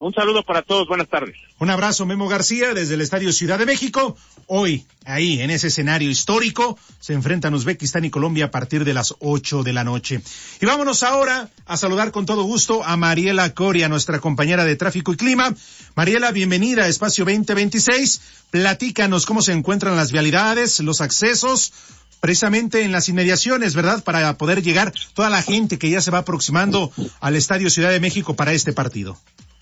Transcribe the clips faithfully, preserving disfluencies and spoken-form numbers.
Un saludo para todos, buenas tardes. Un abrazo, Memo García, desde el Estadio Ciudad de México. Hoy, ahí, en ese escenario histórico, se enfrentan Uzbekistán y Colombia a partir de las ocho de la noche. Y vámonos ahora a saludar con todo gusto a Mariela Coria, nuestra compañera de Tráfico y Clima. Mariela, bienvenida a Espacio veinte veintiséis. Platícanos cómo se encuentran las vialidades, los accesos, precisamente en las inmediaciones, ¿verdad? Para poder llegar toda la gente que ya se va aproximando al Estadio Ciudad de México para este partido.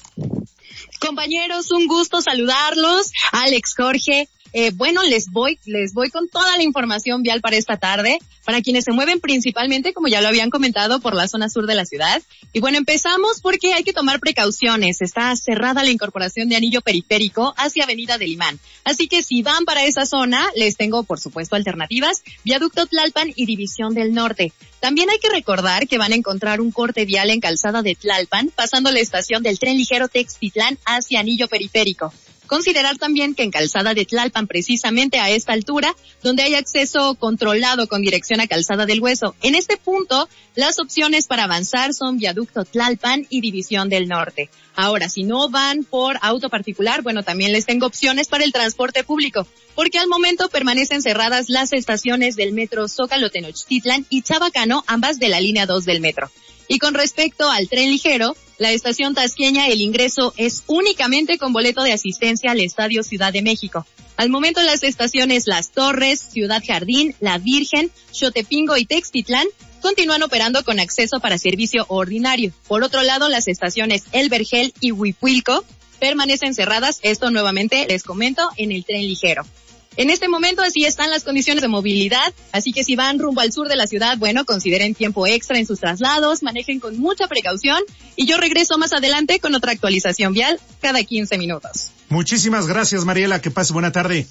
Compañeros, un gusto saludarlos. Alex, Jorge, eh, bueno, les voy, les voy con toda la información vial para esta tarde, para quienes se mueven principalmente, como ya lo habían comentado, por la zona sur de la ciudad. Y bueno, empezamos porque hay que tomar precauciones. Está cerrada la incorporación de anillo periférico hacia Avenida del Imán. Así que si van para esa zona, les tengo, por supuesto, alternativas. Viaducto Tlalpan y División del Norte. También hay que recordar que van a encontrar un corte vial en Calzada de Tlalpan, pasando la estación del tren ligero Textitlán hacia anillo periférico. Considerar también que en Calzada de Tlalpan, precisamente a esta altura, donde hay acceso controlado con dirección a Calzada del Hueso. En este punto, las opciones para avanzar son Viaducto Tlalpan y División del Norte. Ahora, si no van por auto particular, bueno, también les tengo opciones para el transporte público, porque al momento permanecen cerradas las estaciones del metro Zócalo-Tenochtitlan y Chabacano, ambas de la línea dos del metro. Y con respecto al tren ligero, la estación tasqueña, el ingreso es únicamente con boleto de asistencia al Estadio Ciudad de México. Al momento las estaciones Las Torres, Ciudad Jardín, La Virgen, Xotepingo y Textitlán continúan operando con acceso para servicio ordinario. Por otro lado, las estaciones El Vergel y Huipuilco permanecen cerradas, esto nuevamente les comento, en el tren ligero. En este momento así están las condiciones de movilidad, así que si van rumbo al sur de la ciudad, bueno, consideren tiempo extra en sus traslados, manejen con mucha precaución y yo regreso más adelante con otra actualización vial cada quince minutos. Muchísimas gracias, Mariela, que pase buena tarde.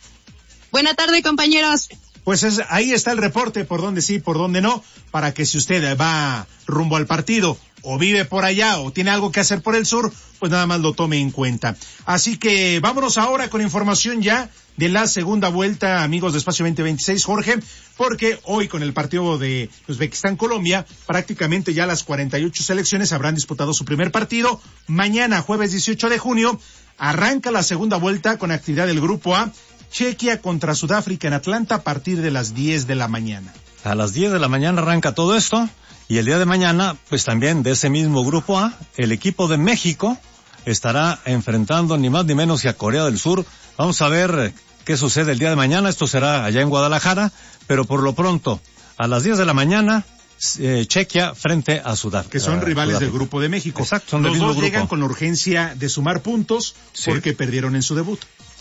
Buena tarde, compañeros. Pues es, ahí está el reporte, por dónde sí, por dónde no, para que si usted va rumbo al partido o vive por allá o tiene algo que hacer por el sur, pues nada más lo tome en cuenta. Así que vámonos ahora con información ya de la segunda vuelta, amigos de Espacio veinte veintiséis, Jorge, porque hoy con el partido de Uzbekistán-Colombia, prácticamente ya las cuarenta y ocho selecciones habrán disputado su primer partido. Mañana, jueves dieciocho de junio, arranca la segunda vuelta con actividad del Grupo A, Chequia contra Sudáfrica en Atlanta a partir de las diez de la mañana. A las diez de la mañana arranca todo esto, y el día de mañana, pues también de ese mismo Grupo A, el equipo de México estará enfrentando ni más ni menos que a Corea del Sur. Vamos a ver qué sucede el día de mañana. Esto será allá en Guadalajara, pero por lo pronto, a las diez de la mañana, eh, Chequia frente a Sudáfrica. Que son rivales Sudáfrica. del Grupo de México. Exacto, son del Los mismo dos grupo. llegan con la urgencia de sumar puntos, sí, porque perdieron en su debut.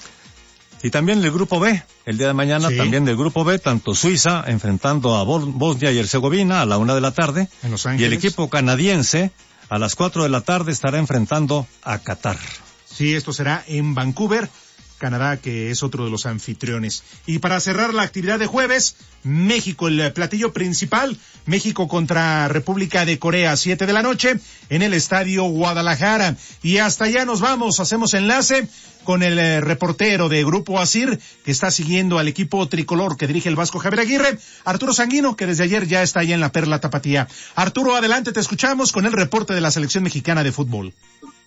Y también el Grupo B, el día de mañana, sí, también del Grupo B, tanto Suiza enfrentando a Bosnia y Herzegovina a la una de la tarde, en Los Ángeles, y el equipo canadiense a las cuatro de la tarde estará enfrentando a Qatar. Sí, esto será en Vancouver, Canadá, que es otro de los anfitriones. Y para cerrar la actividad de jueves, México, el platillo principal, México contra República de Corea, siete de la noche, en el Estadio Guadalajara. Y hasta allá nos vamos, hacemos enlace con el eh, reportero de Grupo Asir, que está siguiendo al equipo tricolor que dirige el Vasco Javier Aguirre, Arturo Sanguino, que desde ayer ya está allá en la Perla Tapatía. Arturo, adelante, te escuchamos con el reporte de la selección mexicana de fútbol.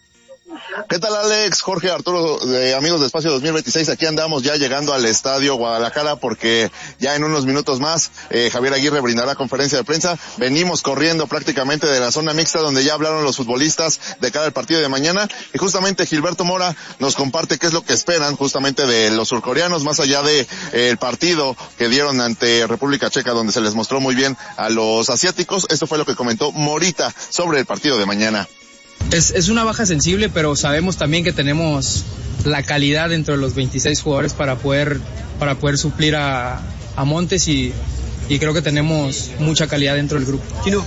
¿Qué tal, Alex? Jorge, Arturo, eh, amigos de Espacio dos mil veintiséis, aquí andamos ya llegando al Estadio Guadalajara porque ya en unos minutos más eh, Javier Aguirre brindará conferencia de prensa. Venimos corriendo prácticamente de la zona mixta donde ya hablaron los futbolistas de cara al partido de mañana y justamente Gilberto Mora nos comparte qué es lo que esperan justamente de los surcoreanos más allá de eh, el partido que dieron ante República Checa donde se les mostró muy bien a los asiáticos. Esto fue lo que comentó Morita sobre el partido de mañana. Es, es una baja sensible, pero sabemos también que tenemos la calidad dentro de los veintiséis jugadores para poder para poder suplir a, a Montes y, y creo que tenemos mucha calidad dentro del grupo. Chino.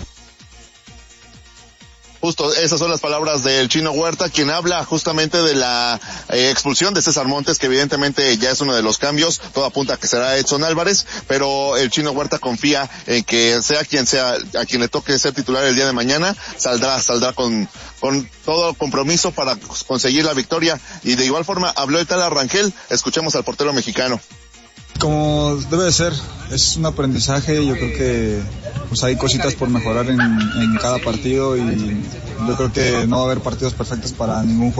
Justo, esas son las palabras del Chino Huerta, quien habla justamente de la eh, expulsión de César Montes, que evidentemente ya es uno de los cambios, todo apunta a que será Edson Álvarez, pero el Chino Huerta confía en que sea quien sea, a quien le toque ser titular el día de mañana, saldrá, saldrá con, con todo compromiso para conseguir la victoria, y de igual forma habló el tal Arrangel. Escuchemos al portero mexicano. Como debe de ser, es un aprendizaje, yo creo que pues hay cositas por mejorar en, en cada partido y yo creo que no va a haber partidos perfectos para ningún jugador.